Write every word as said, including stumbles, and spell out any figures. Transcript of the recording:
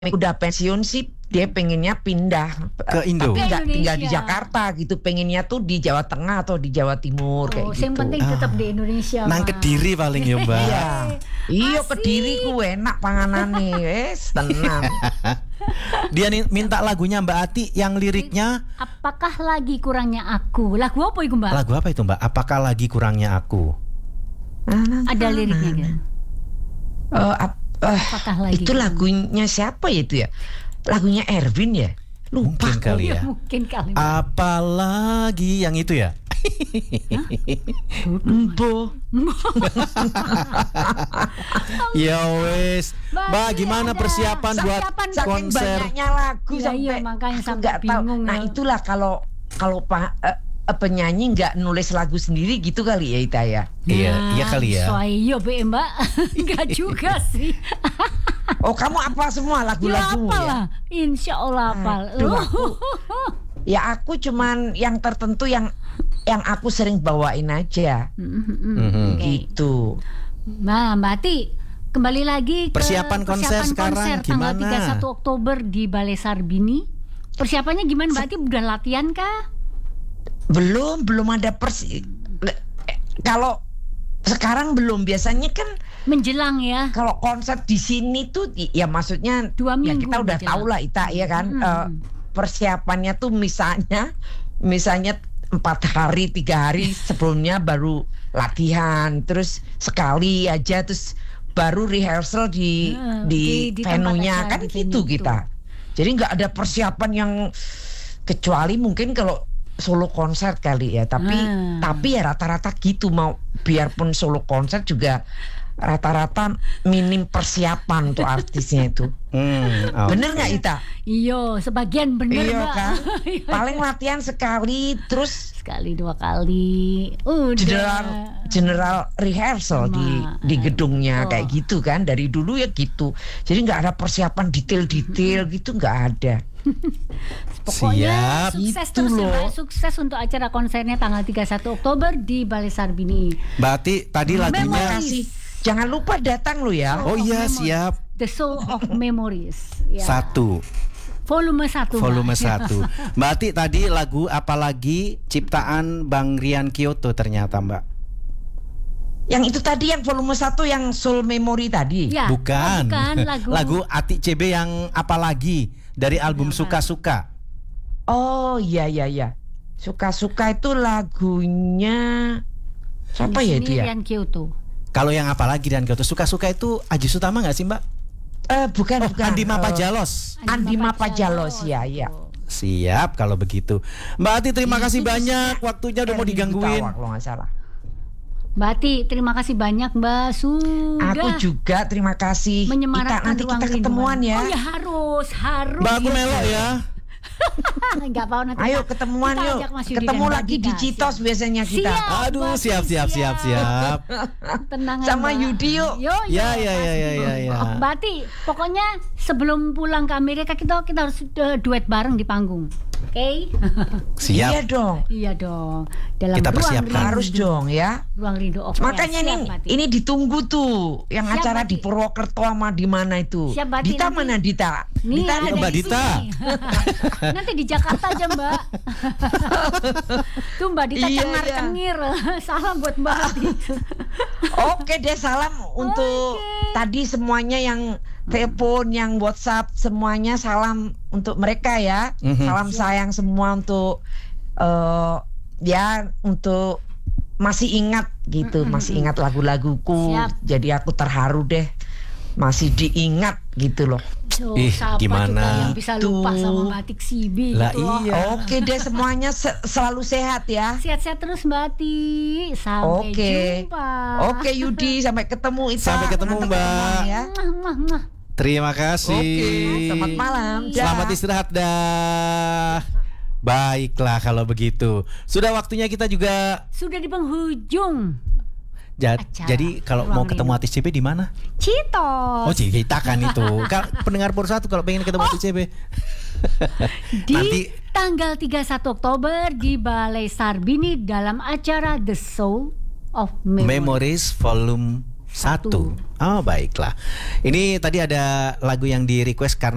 udah pensiun sih dia pengennya pindah ke Indo, tapi nggak tinggal di Jakarta gitu, pengennya tuh di Jawa Tengah atau di Jawa Timur oh, kayak gitu. Yang penting tetap ah. di Indonesia. Nang Kediri paling ya Mbak. Iya, iyo Kediri ku enak panganane, wes tenang. Dia nih minta lagunya Mbak Ati yang liriknya. Apakah lagi kurangnya aku? Lagu apa itu Mbak? Lagu apa itu Mbak? Apakah lagi kurangnya aku? Ada liriknya kan? Uh, ap- Uh, itu lagunya siapa ya itu ya? Lagunya Erwin ya? Lupa mungkin kali ya. Mungkin kali. Apalagi yang itu ya? Embo. Ya wes. Mbak, gimana persiapan buat saking konser? Banyaknya lagu ya, sampai iya, makanya sampai nggak tahu. Nah itulah kalau kalau Pak uh, penyanyi nggak nulis lagu sendiri gitu kali ya Ita ya? Iya, nah, iya kali ya. Soalnya be Mbak, nggak juga sih. Oh kamu apa semua lagu-lagumu ya? Ya? Insya Allah hafal. Aduh, aku, ya aku cuman yang tertentu yang yang aku sering bawain aja, mm-hmm. gitu. Nah Mbak Ati, kembali lagi ke persiapan konser persiapan sekarang konser gimana? Tanggal tiga puluh satu Oktober di Balai Sarbini. Persiapannya gimana Mbak Ati? Udah latihan kah? Belum, belum ada persi. Kalau sekarang belum, biasanya kan menjelang ya. Kalau konser di sini tuh, ya maksudnya dua minggu. Ya kita udah menjelang. Tahu lah Ita ya kan. Hmm. Uh, persiapannya tuh misalnya, misalnya empat hari, tiga hari sebelumnya baru latihan, terus sekali aja, terus baru rehearsal di hmm, di, di venue-nya kan gitu kita. Jadi nggak ada persiapan yang kecuali mungkin kalau solo konser kali ya, tapi hmm. tapi ya rata-rata gitu, mau biarpun solo konser juga rata-rata minim persiapan untuk artisnya itu. Hmm, oh. Bener nggak Ita? Iyo, sebagian bener iyo, Mbak. Kan? Paling latihan sekali, terus sekali dua kali. Udah. General general rehearsal Ma, di di gedungnya oh. kayak gitu kan, dari dulu ya gitu. Jadi nggak ada persiapan detail-detail gitu, nggak ada. Pokoknya siap, sukses gitu terus loh. Ya, sukses untuk acara konsernya tanggal tiga puluh satu Oktober di Balai Sarbini. Mbak Ati, tadi lagunya kasih. Jangan lupa datang lo ya. Oh iya, siap. The Soul of Memories. Ya. Satu. Volume satu. Volume satu. Mbak Ati, tadi lagu Apalagi ciptaan Bang Rian Kyoto ternyata Mbak. Yang itu tadi yang volume satu yang Soul Memory tadi. Ya. Bukan. Oh, bukan lagu. Lagu Ati C B yang Apalagi dari album ya, Suka-Suka. Oh iya iya iya. Suka-Suka itu lagunya siapa ya itu ya? Rian Kyoto. Kalau yang Apalagi Rian Kyoto, Suka-Suka itu Aji Sutama nggak sih Mbak? Eh uh, bukan oh, bukan. Andi Mapajalos. Uh, Andi Mapajalos ya ya. Siap kalau begitu. Mbak Ati terima kasih banyak, waktunya udah mau digangguin. Kalau nggak salah. Mbak Ati, terima kasih banyak Mbak. Sudah. Aku juga terima kasih. Menyemarakkan nanti kita ketemuan ya. Oh ya harus, harus. Mbak aku melok ya. Enggak mau nanti. Ayo ketemuan yuk. Ketemu lagi di Citos siap. Biasanya kita. Siap, Aduh, siap siap siap siap. Tenang sama Mbak. Yudi yuk. Yo, ya ya ya ya ya ya. Mbak Ati, pokoknya sebelum pulang ke Amerika kita kita harus uh, duet bareng di panggung. Oke? Okay? Siap. Iya dong. Iya dong. Dalam kita persiapkan harus dong ya. Ruang rindu of makanya ya, ini siap, ini ditunggu tuh yang siap, acara Bati. Di Purwokerto sama di mana itu. Siap, Bati, Dita nanti. Mana Dita? Nih, Dita ada Mbak Dita. Nanti di Jakarta aja Mbak. Tuh Mbak Dita iya, cengar-cengir. Iya. Salam buat Mbak Ati. Oke deh, salam untuk okay. tadi semuanya yang telepon, yang WhatsApp, semuanya salam untuk mereka ya. Mm-hmm. Salam siap. Sayang semua untuk uh, ya untuk masih ingat gitu, mm-hmm. masih ingat lagu-laguku. Siap. Jadi aku terharu deh. Masih diingat gitu loh. Oh, Ih, gimana juga yang bisa lupa tuh. sama Batik Sibi lah gitu iya. Oke deh, semuanya se- selalu sehat ya. Sehat-sehat terus Mbak Ati. Sampai Oke. jumpa. Oke Yudi, sampai ketemu Ita. Sampai ketemu Mbak ya. Terima kasih. Oke, selamat malam. Selamat dah. istirahat dah. Baiklah kalau begitu. Sudah waktunya kita juga sudah di penghujung. Ja- jadi kalau mau ketemu Atis C B di mana? Citos. Oh, kita kan itu. Kan pendengar Pur satu kalau pengen ketemu Atis C B. Di nanti tanggal tiga puluh satu Oktober di Balai Sarbini dalam acara The Soul of Memories, Memories Volume satu. Oh, baiklah. Ini tadi ada lagu yang di request karena